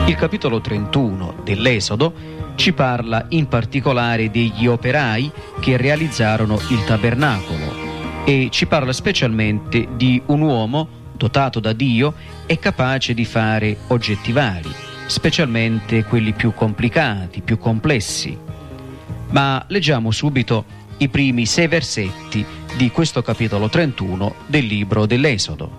Il capitolo 31 dell'Esodo ci parla in particolare degli operai che realizzarono il tabernacolo e ci parla specialmente di un uomo dotato da Dio e capace di fare oggetti vari, specialmente quelli più complicati, più complessi. Ma leggiamo subito i primi 6 versetti di questo capitolo 31 del libro dell'Esodo.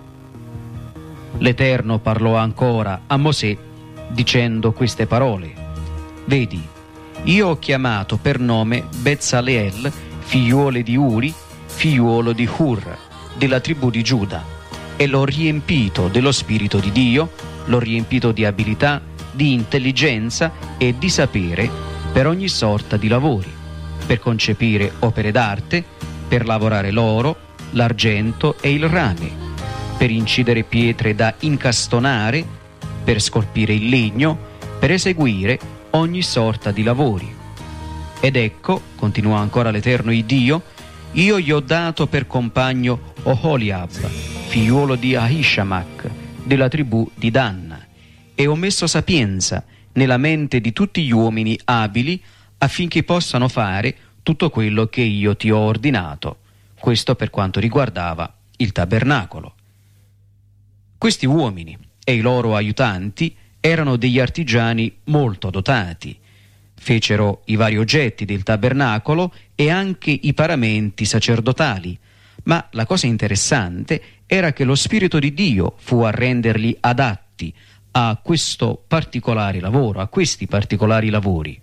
L'Eterno parlò ancora a Mosè dicendo queste parole: Vedi, io ho chiamato per nome Betzaleel, figliuolo di Uri, figliuolo di Hur, della tribù di Giuda, e l'ho riempito dello Spirito di Dio, l'ho riempito di abilità, di intelligenza e di sapere per ogni sorta di lavori, per concepire opere d'arte, per lavorare l'oro, l'argento e il rame, per incidere pietre da incastonare, per scolpire il legno, per eseguire ogni sorta di lavori. Ed ecco, continuò ancora l'Eterno Dio, io gli ho dato per compagno Oholiab, figliuolo di Ahishamach, della tribù di Dan, e ho messo sapienza nella mente di tutti gli uomini abili affinché possano fare tutto quello che io ti ho ordinato. Questo per quanto riguardava il tabernacolo. Questi uomini e i loro aiutanti erano degli artigiani molto dotati. Fecero i vari oggetti del tabernacolo e anche i paramenti sacerdotali, ma la cosa interessante era che lo Spirito di Dio fu a renderli adatti a questo particolare lavoro, a questi particolari lavori.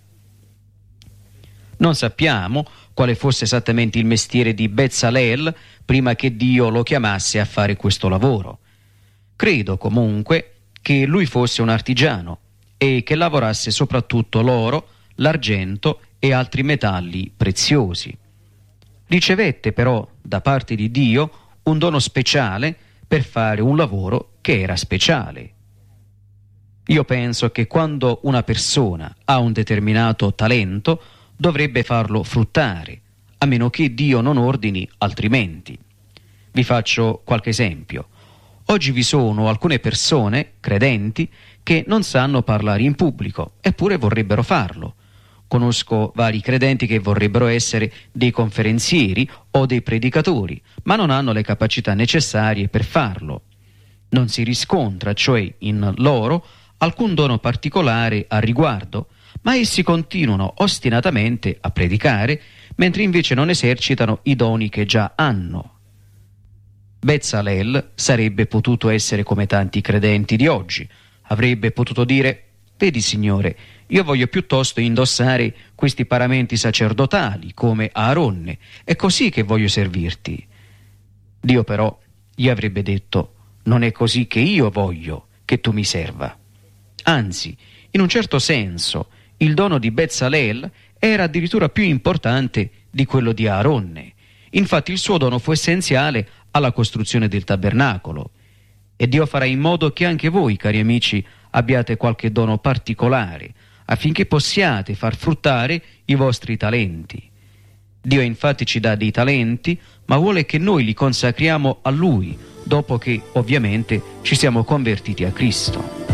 Non sappiamo quale fosse esattamente il mestiere di Betzaleel prima che Dio lo chiamasse a fare questo lavoro. Credo comunque che lui fosse un artigiano e che lavorasse soprattutto l'oro, l'argento e altri metalli preziosi. Ricevette però da parte di Dio un dono speciale per fare un lavoro che era speciale. Io penso che quando una persona ha un determinato talento dovrebbe farlo fruttare, a meno che Dio non ordini altrimenti. Vi faccio qualche esempio. Oggi vi sono alcune persone, credenti, che non sanno parlare in pubblico, eppure vorrebbero farlo. Conosco vari credenti che vorrebbero essere dei conferenzieri o dei predicatori, ma non hanno le capacità necessarie per farlo. Non si riscontra, cioè, in loro alcun dono particolare al riguardo, ma essi continuano ostinatamente a predicare, mentre invece non esercitano i doni che già hanno. Betzaleel sarebbe potuto essere come tanti credenti di oggi. Avrebbe potuto dire: vedi, Signore, io voglio piuttosto indossare questi paramenti sacerdotali come Aaronne, è così che voglio servirti. Dio però gli avrebbe detto: non è così che io voglio che tu mi serva. Anzi, in un certo senso, il dono di Betzaleel era addirittura più importante di quello di Aaronne. Infatti il suo dono fu essenziale alla costruzione del tabernacolo. E Dio farà in modo che anche voi, cari amici, abbiate qualche dono particolare, affinché possiate far fruttare i vostri talenti. Dio infatti ci dà dei talenti, ma vuole che noi li consacriamo a Lui, dopo che ovviamente ci siamo convertiti a Cristo.